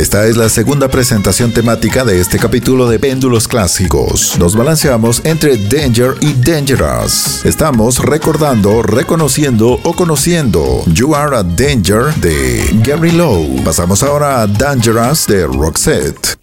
Esta es la segunda presentación temática de este capítulo de Péndulos Clásicos. Nos balanceamos entre Danger y Dangerous. Estamos recordando, reconociendo o conociendo You Are a Danger de Gary Lowe. Pasamos ahora a Dangerous de Roxette.